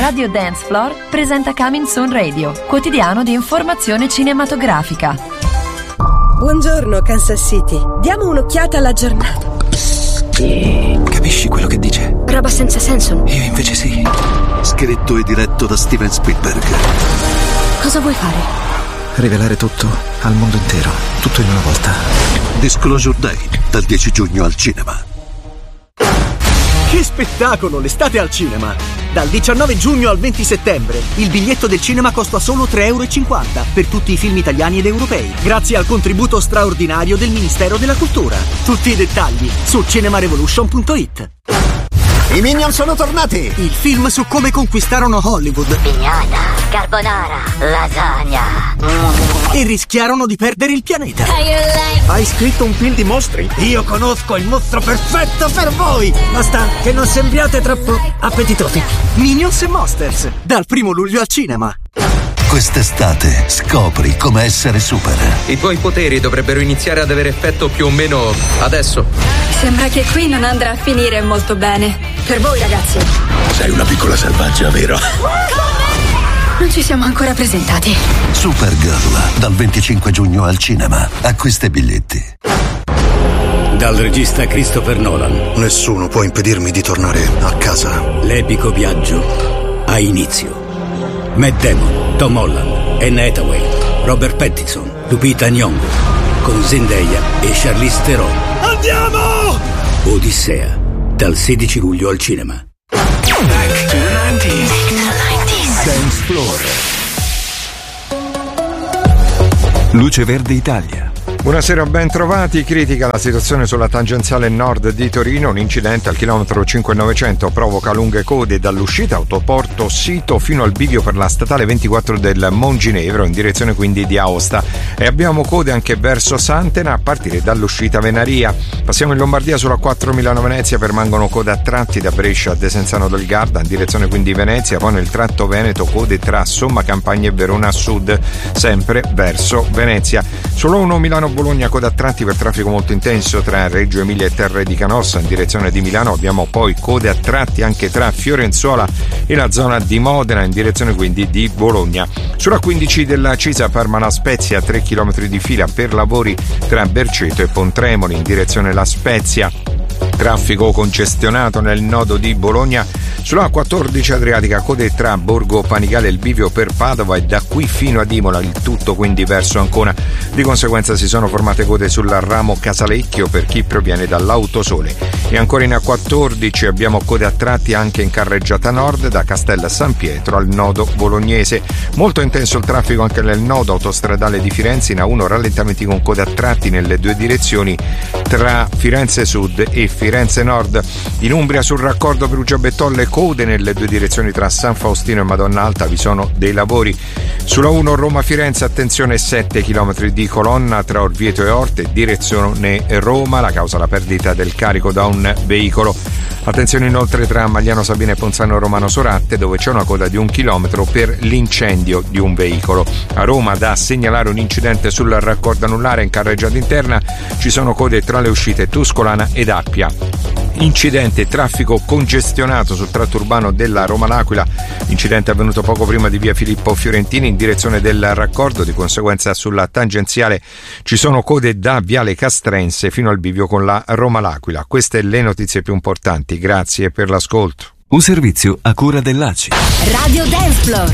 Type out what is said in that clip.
Radio Dance Floor presenta Coming Soon Radio, quotidiano di informazione cinematografica. Buongiorno Kansas City, diamo un'occhiata alla giornata. Capisci quello che dice? Roba senza senso. Io invece sì. Scritto e diretto da Steven Spielberg. Cosa vuoi fare? Rivelare tutto al mondo intero, tutto in una volta. Disclosure Day, dal 10 giugno al cinema. Che spettacolo, l'estate al cinema! Dal 19 giugno al 20 settembre il biglietto del cinema costa solo €3,50 per tutti i film italiani ed europei, grazie al contributo straordinario del Ministero della Cultura. Tutti i dettagli su cinemarevolution.it. I Minions sono tornati! Il film su come conquistarono Hollywood. Pignata, carbonara, lasagna. E rischiarono di perdere il pianeta. Hai scritto un film di mostri? Io conosco il mostro perfetto per voi! Basta che non sembriate troppo appetitosi. Minions e Monsters, dal 1 luglio al cinema. Quest'estate scopri come essere super. I tuoi poteri dovrebbero iniziare ad avere effetto più o meno adesso. Sembra che qui non andrà a finire molto bene. Per voi, ragazzi. Sei una piccola selvaggia, vero? Non ci siamo ancora presentati. Supergirl, dal 25 giugno al cinema. Acquista i biglietti. Dal regista Christopher Nolan. Nessuno può impedirmi di tornare a casa. L'epico viaggio ha inizio. Matt Damon, Tom Holland, Anne Hathaway, Robert Pattinson, Lupita Nyong'o, con Zendaya e Charlize Theron. Andiamo! Odissea, dal 16 luglio al cinema. Back to the 90s. Dance Floor. Luce Verde Italia. Buonasera, ben trovati. Critica la situazione sulla tangenziale nord di Torino. Un incidente al chilometro 5900 provoca lunghe code dall'uscita autoporto Sito fino al bivio per la statale 24 del Monginevro, in direzione quindi di Aosta, e abbiamo code anche verso Santena a partire dall'uscita Venaria. Passiamo in Lombardia sulla 4 Milano-Venezia, permangono code a tratti da Brescia a Desenzano del Garda in direzione quindi Venezia, poi nel tratto Veneto code tra Somma Campagna e Verona Sud sempre verso Venezia. Sulla 1 Milano-Bologna coda a tratti per traffico molto intenso tra Reggio Emilia e Terre di Canossa in direzione di Milano. Abbiamo poi code a tratti anche tra Fiorenzuola e la zona di Modena in direzione quindi di Bologna. Sulla 15 della Cisa Parma Spezia 3 km di fila per lavori tra Berceto e Pontremoli in direzione La Spezia. Traffico congestionato nel nodo di Bologna. Sulla 14 Adriatica code tra Borgo Panigale e il bivio per Padova e da qui fino ad Imola, il tutto quindi verso Ancona. Di conseguenza si sono formate code sul ramo Casalecchio per chi proviene dall'Autosole. E ancora in A14 abbiamo code a tratti anche in carreggiata nord da Castel San Pietro al nodo bolognese. Molto intenso il traffico anche nel nodo autostradale di Firenze. In A1 rallentamenti con code a tratti nelle due direzioni tra Firenze Sud e Firenze Nord. In Umbria sul raccordo Perugia-Bettolle code nelle due direzioni tra San Faustino e Madonna Alta, vi sono dei lavori. Sulla 1 Roma-Firenze attenzione 7 km di colonna tra Orvieto e Orte direzione Roma, la causa la perdita del carico da un veicolo. Attenzione inoltre tra Magliano Sabina e Ponzano Romano Soratte, dove c'è una coda di 1 chilometro per l'incendio di un veicolo. A Roma da segnalare un incidente sul raccordo anulare in carreggiata interna, ci sono code tra le uscite Tuscolana ed Appia. Incidente, traffico congestionato sul tratto urbano della Roma-L'Aquila. Incidente avvenuto poco prima di via Filippo Fiorentini in direzione del raccordo, di conseguenza sulla tangenziale ci sono code da viale Castrense fino al bivio con la Roma-L'Aquila. Queste le notizie più importanti, grazie per l'ascolto. Un servizio a cura dell'ACI. Radio Dance Floor.